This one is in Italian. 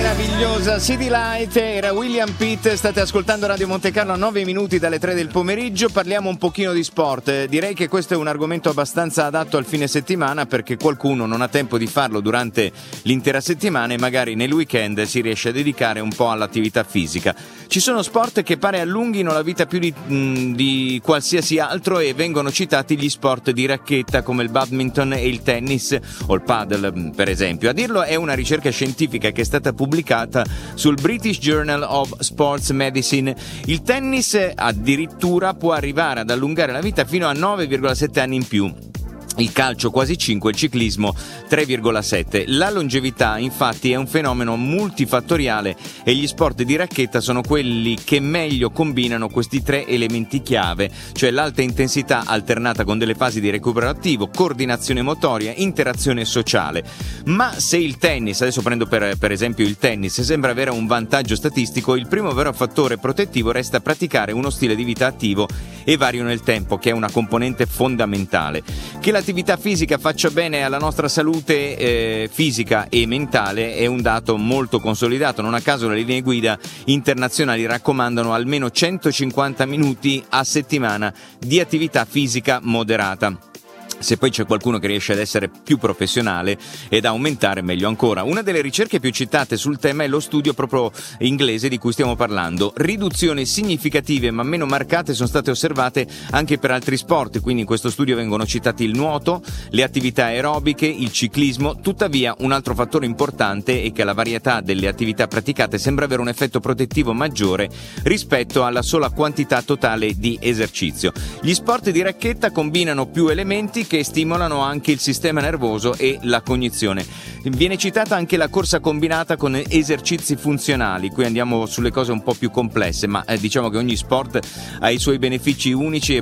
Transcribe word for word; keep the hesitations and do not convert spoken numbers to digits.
Meravigliosa City Light, era William Pitt, state ascoltando Radio Monte Carlo a nove minuti dalle tre del pomeriggio. Parliamo un pochino di sport. Direi che questo è un argomento abbastanza adatto al fine settimana, perché qualcuno non ha tempo di farlo durante l'intera settimana e magari nel weekend si riesce a dedicare un po' all'attività fisica. Ci sono sport che pare allunghino la vita più di, mh, di qualsiasi altro, e vengono citati gli sport di racchetta come il badminton e il tennis o il paddle, per esempio. A dirlo è una ricerca scientifica che è stata pubblicata sul British Journal of Sports Medicine. Il tennis addirittura può arrivare ad allungare la vita fino a nove virgola sette anni in più. Il calcio quasi cinque, il ciclismo tre virgola sette. La longevità infatti è un fenomeno multifattoriale e gli sport di racchetta sono quelli che meglio combinano questi tre elementi chiave, cioè l'alta intensità alternata con delle fasi di recupero attivo, coordinazione motoria, interazione sociale. Ma se il tennis, adesso prendo per, per esempio il tennis, sembra avere un vantaggio statistico, il primo vero fattore protettivo resta praticare uno stile di vita attivo e vario nel tempo, che è una componente fondamentale. Che l'attività fisica faccia bene alla nostra salute eh, fisica e mentale è un dato molto consolidato. Non a caso le linee guida internazionali raccomandano almeno centocinquanta minuti a settimana di attività fisica moderata. Se poi c'è qualcuno che riesce ad essere più professionale ed aumentare, meglio ancora. Una delle ricerche più citate sul tema è lo studio proprio inglese di cui stiamo parlando. Riduzioni significative ma meno marcate sono state osservate anche per altri sport, quindi in questo studio vengono citati il nuoto, le attività aerobiche, il ciclismo. Tuttavia un altro fattore importante è che la varietà delle attività praticate sembra avere un effetto protettivo maggiore rispetto alla sola quantità totale di esercizio. Gli sport di racchetta combinano più elementi che stimolano anche il sistema nervoso e la cognizione. Viene citata anche la corsa combinata con esercizi funzionali. Qui andiamo sulle cose un po' più complesse, ma eh, diciamo che ogni sport ha i suoi benefici unici e